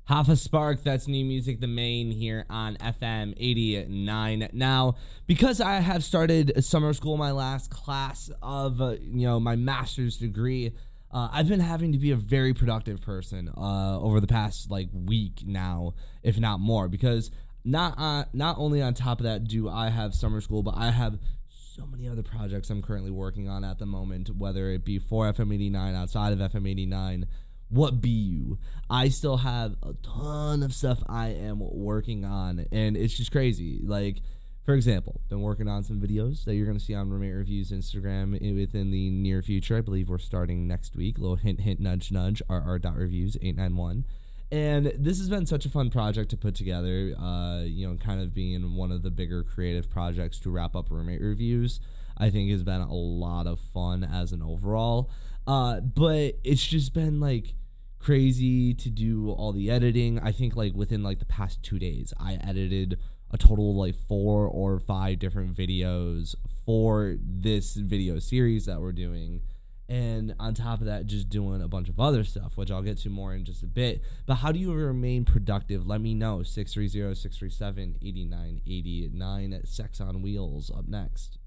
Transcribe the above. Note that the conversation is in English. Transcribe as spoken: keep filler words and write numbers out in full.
Half a Spark, that's new music, the main here on F M eighty-nine. Now, because I have started summer school, my last class of, uh, you know, my master's degree, uh, I've been having to be a very productive person uh, over the past, like, week now, if not more, because not uh, not only on top of that do I have summer school, but I have so many other projects I'm currently working on at the moment, whether it be for F M eighty-nine, outside of F M eighty-nine, what be you. I still have a ton of stuff I am working on, and it's just crazy. Like, for example, been working on some videos that you're going to see on Roommate Reviews Instagram within the near future. I believe we're starting next week. A little hint, hint, nudge, nudge, r r dot reviews eight nine one. And this has been such a fun project to put together, uh, you know, kind of being one of the bigger creative projects to wrap up Roommate Reviews. I think has been a lot of fun as an overall. Uh, but it's just been, like, crazy to do all the editing. I think, like, within, like, the past two days, I edited a total of, like, four or five different videos for this video series that we're doing. And on top of that, just doing a bunch of other stuff, which I'll get to more in just a bit. But how do you remain productive? Let me know. six three zero, six three seven, eight nine eight nine. Sex on Wheels up next.